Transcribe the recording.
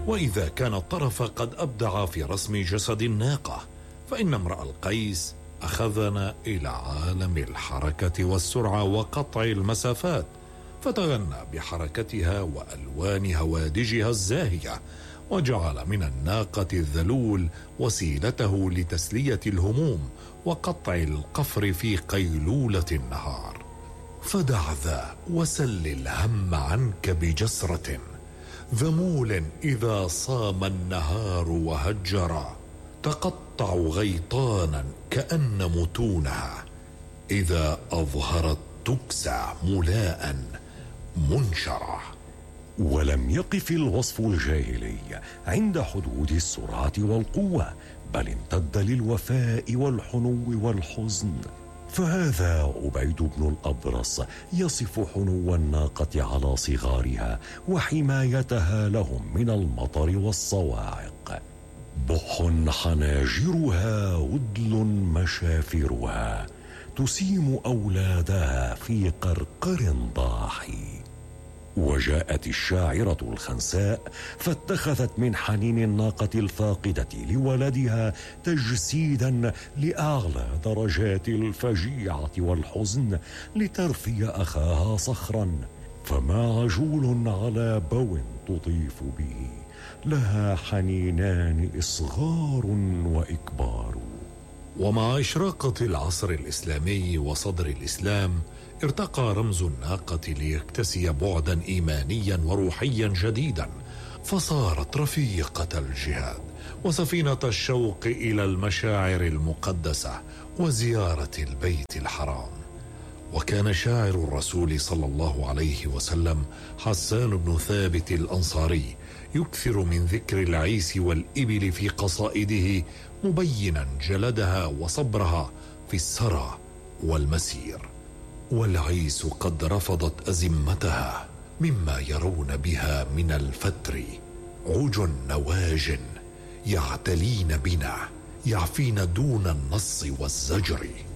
وإذا كان الطرف قد أبدع في رسم جسد الناقة، فإن امرأ القيس أخذنا إلى عالم الحركة والسرعة وقطع المسافات، فتغنى بحركتها وألوان هوادجها الزاهية، وجعل من الناقة الذلول وسيلته لتسلية الهموم وقطع القفر في قيلولة النهار. فدع ذا وسل الهم عنك بجسرة، ذمول إذا صام النهار وهجرا، تقطع غيطانا كأن متونها، إذا أظهرت تكسى ملاء منشرة. ولم يقف الوصف الجاهلي عند حدود السرعة والقوة، بل امتد للوفاء والحنو والحزن. فهذا عبيد بن الأبرص يصف حنو الناقة على صغارها وحمايتها لهم من المطر والصواعق. بح حناجرها ودل مشافرها، تسيم أولادها في قرقر ضاحي. وجاءت الشاعرة الخنساء فاتخذت من حنين الناقة الفاقدة لولدها تجسيدا لأعلى درجات الفجيعة والحزن، لترثي أخاها صخرا. فما عجول على بو تطيف به، لها حنينان إصغار وإكبار. ومع إشراقة العصر الإسلامي وصدر الإسلام، ارتقى رمز الناقة ليكتسي بعدا إيمانيا وروحيا جديدا، فصارت رفيقة الجهاد وسفينة الشوق إلى المشاعر المقدسة وزيارة البيت الحرام. وكان شاعر الرسول صلى الله عليه وسلم حسان بن ثابت الأنصاري يكثر من ذكر العيس والإبل في قصائده، مبينا جلدها وصبرها في السرى والمسير. والعيس قد رفضت أزمتها مما يرون بها من الفتر، عج نواج يعتلين بنا، يعفين دون النص والزجر.